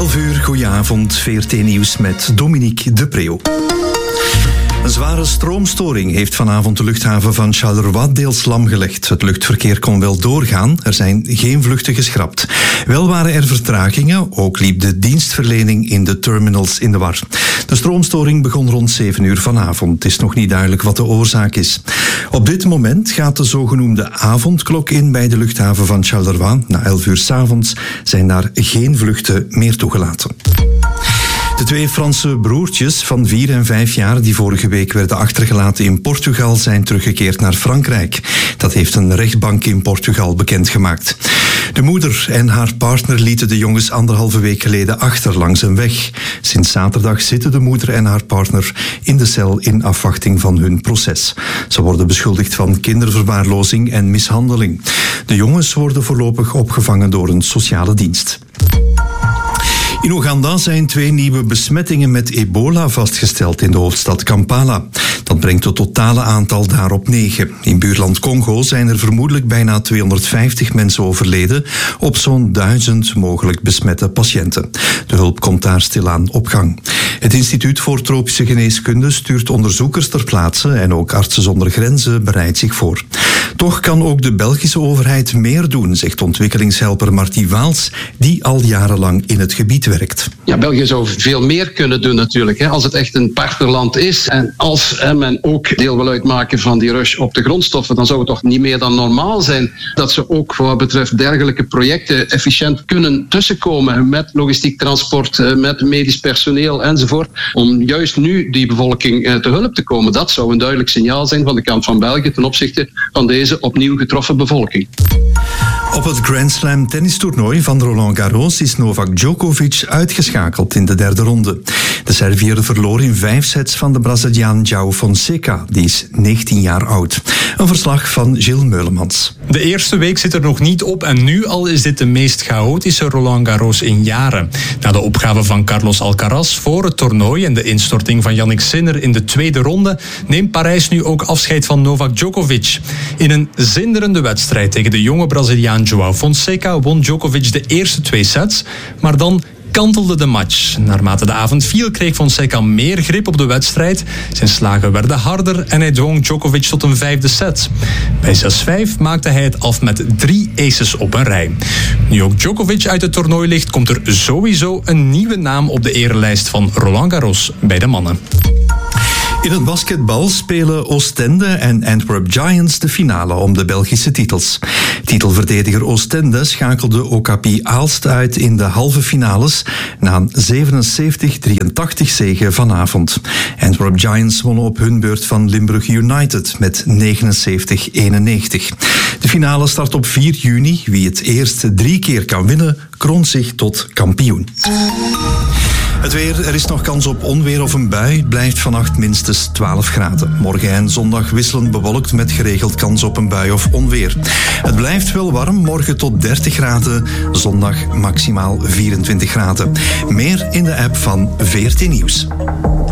11 uur, goedenavond, VRT Nieuws met Dominique de Preeuw. Een zware stroomstoring heeft vanavond de luchthaven van Charleroi deels lamgelegd. Het luchtverkeer kon wel doorgaan, er zijn geen vluchten geschrapt. Wel waren er vertragingen, ook liep de dienstverlening in de terminals in de war. De stroomstoring begon rond 7 uur vanavond. Het is nog niet duidelijk wat de oorzaak is. Op dit moment gaat de zogenoemde avondklok in bij de luchthaven van Charleroi. Na 11 uur 's avonds zijn daar geen vluchten meer toegelaten. De twee Franse broertjes van 4 en 5 jaar die vorige week werden achtergelaten in Portugal zijn teruggekeerd naar Frankrijk. Dat heeft een rechtbank in Portugal bekendgemaakt. De moeder en haar partner lieten de jongens 1,5 week geleden achter langs een weg. Sinds zaterdag zitten de moeder en haar partner in de cel in afwachting van hun proces. Ze worden beschuldigd van kinderverwaarlozing en mishandeling. De jongens worden voorlopig opgevangen door een sociale dienst. In Oeganda zijn 2 nieuwe besmettingen met ebola vastgesteld in de hoofdstad Kampala. Dat brengt het totale aantal daar op 9. In buurland Congo zijn er vermoedelijk bijna 250 mensen overleden op zo'n 1000 mogelijk besmette patiënten. De hulp komt daar stilaan op gang. Het Instituut voor Tropische Geneeskunde stuurt onderzoekers ter plaatse en ook Artsen zonder Grenzen bereidt zich voor. Toch kan ook de Belgische overheid meer doen, zegt ontwikkelingshelper Marty Waals, die al jarenlang in het gebied werkt. Ja, België zou veel meer kunnen doen natuurlijk, als het echt een partnerland is. En als men ook deel wil uitmaken van die rush op de grondstoffen, dan zou het toch niet meer dan normaal zijn dat ze ook wat betreft dergelijke projecten efficiënt kunnen tussenkomen met logistiek transport, met medisch personeel enzovoort. Om juist nu die bevolking te hulp te komen. Dat zou een duidelijk signaal zijn van de kant van België ten opzichte van deze opnieuw getroffen bevolking. Op het Grand Slam tennistoernooi van Roland Garros is Novak Djokovic uitgeschakeld in de 3e ronde. De Serviër verloor in 5 sets van de Braziliaan João Fonseca, die is 19 jaar oud. Een verslag van Gilles Meulemans. De eerste week zit er nog niet op en nu al is dit de meest chaotische Roland Garros in jaren. Na de opgave van Carlos Alcaraz voor het toernooi en de instorting van Jannik Sinner in de 2e ronde neemt Parijs nu ook afscheid van Novak Djokovic. In een zinderende wedstrijd tegen de jonge Braziliaan João Fonseca won Djokovic de eerste 2 sets, maar dan kantelde de match. Naarmate de avond viel kreeg Fonseca meer grip op de wedstrijd. Zijn slagen werden harder en hij dwong Djokovic tot een 5e set. Bij 6-5 maakte hij het af met 3 aces op een rij. Nu ook Djokovic uit het toernooi ligt, komt er sowieso een nieuwe naam op de erelijst van Roland Garros bij de mannen. In het basketbal spelen Oostende en Antwerp Giants de finale om de Belgische titels. Titelverdediger Oostende schakelde Okapi Aalst uit in de halve finales na een 77-83 zege vanavond. Antwerp Giants wonnen op hun beurt van Limburg United met 79-91. De finale start op 4 juni. Wie het eerst 3 keer kan winnen, kroont zich tot kampioen. Het weer, er is nog kans op onweer of een bui. Het blijft vannacht minstens 12 graden. Morgen en zondag wisselend bewolkt met geregeld kans op een bui of onweer. Het blijft wel warm, morgen tot 30 graden. Zondag maximaal 24 graden. Meer in de app van VRT Nieuws.